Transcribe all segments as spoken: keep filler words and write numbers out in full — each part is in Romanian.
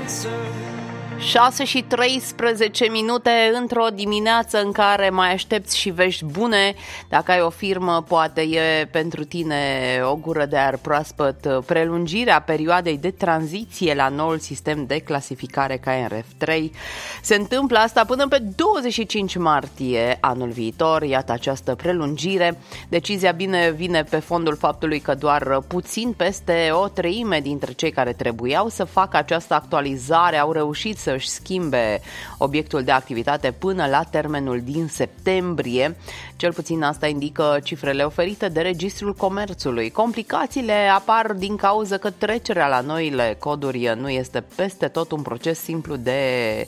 șase și treisprezece minute într-o dimineață în care mai aștepți și vești bune. Dacă ai o firmă, poate e pentru tine o gură de aer proaspăt prelungirea perioadei de tranziție la noul sistem de clasificare K N R F trei. Se întâmplă asta până pe douăzeci și cinci martie anul viitor. Iată această prelungire. Decizia bine vine pe fondul faptului că doar puțin peste o treime dintre cei care trebuiau să facă această actualizare au reușit să își schimbe obiectul de activitate până la termenul din septembrie. Cel puțin asta indică cifrele oferite de Registrul Comerțului. Complicațiile apar din cauza că trecerea la noile coduri nu este peste tot un proces simplu de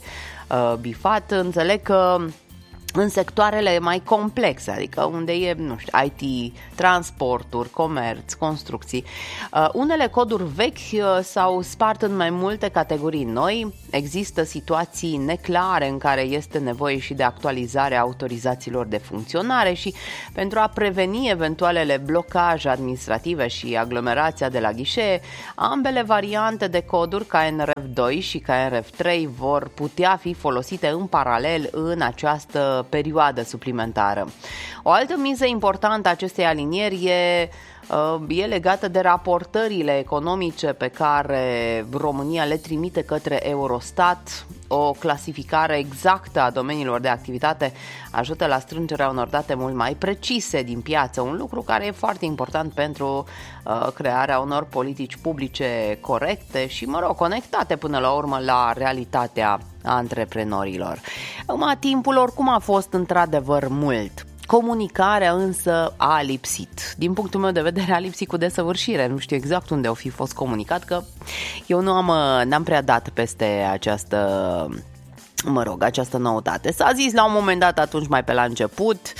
uh, bifat. Înțeleg că în sectoarele mai complexe, adică unde e, nu știu, I T, transporturi, comerț, construcții. Uh, unele coduri vechi uh, s-au spart în mai multe categorii noi. Există situații neclare în care este nevoie și de actualizarea autorizațiilor de funcționare și pentru a preveni eventualele blocaje administrative și aglomerația de la ghișee, ambele variante de coduri K N R F doi și K N R F trei vor putea fi folosite în paralel în această perioadă suplimentară. O altă miză importantă a acestei alinieri e, e legată de raportările economice pe care România le trimite către Eurostat. O clasificare exactă a domeniilor de activitate ajută la strângerea unor date mult mai precise din piață, un lucru care e foarte important pentru uh, crearea unor politici publice corecte și, mă rog, conectate până la urmă la realitatea antreprenorilor. Acum, timpul oricum a fost într-adevăr mult. Comunicarea însă a lipsit. Din punctul meu de vedere a lipsit cu desăvârșire. Nu știu exact unde au fi fost comunicat, că eu nu am, n-am prea dat peste această, mă rog, această noutate. S-a zis la un moment dat atunci mai pe la început,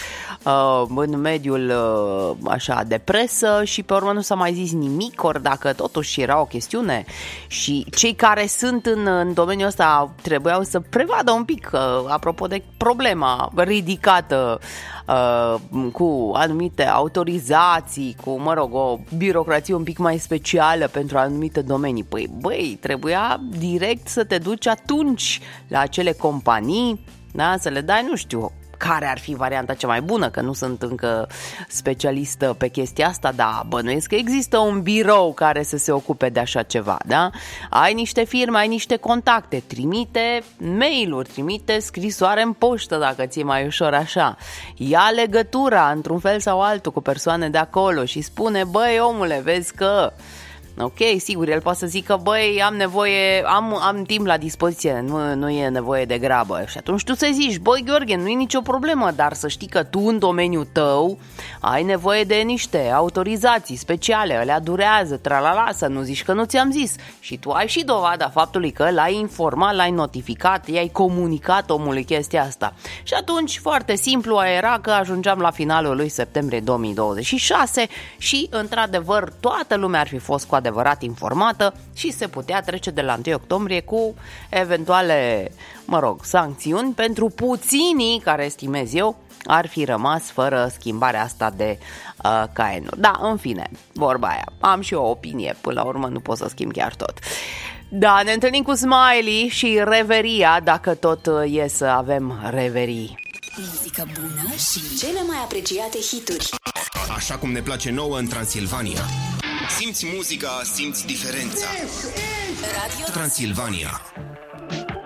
în mediul așa de presă și pe urmă nu s-a mai zis nimic, ori dacă totuși era o chestiune și cei care sunt în, în domeniul ăsta trebuiau să prevadă un pic, apropo de problema ridicată Uh, cu anumite autorizații, cu, mă rog, o birocrație un pic mai specială pentru anumite domenii. Păi, băi, trebuia direct să te duci atunci la acele companii, da, să le dai, nu știu, care ar fi varianta cea mai bună, că nu sunt încă specialistă pe chestia asta, dar bănuiesc că există un birou care să se ocupe de așa ceva, da? Ai niște firme, ai niște contacte, trimite mail-uri, trimite scrisoare în poștă dacă ți-e mai ușor așa. Ia legătura într-un fel sau altul cu persoane de acolo și spune, băi omule, vezi că... Ok, sigur, el poate să zică, băi, am nevoie, am, am timp la dispoziție, nu, nu e nevoie de grabă. Și atunci tu să zici, băi, Gheorghe, nu e nicio problemă, dar să știi că tu în domeniul tău ai nevoie de niște autorizații speciale, alea durează, tralala, să nu zici că nu ți-am zis. Și tu ai și dovada faptului că l-ai informat, l-ai notificat, i-ai comunicat omului chestia asta. Și atunci, foarte simplu, era că ajungeam la finalul lui septembrie două mii douăzeci și șase și, într-adevăr, toată lumea ar fi fost cu adevărat informată și se putea trece de la întâi octombrie cu eventuale, mă rog, sancțiuni pentru puținii care, estimez eu, ar fi rămas fără schimbarea asta de uh, K N-uri. Da, în fine, vorba aia. Am și eu o opinie, până la urmă nu pot să schimb chiar tot. Da, ne întâlnim cu Smiley și Reveria, dacă tot e să avem reverii. Muzică bună și cele mai apreciate hituri. Așa cum ne place nouă în Transilvania. Simți muzica, simți diferența. Radio Transilvania.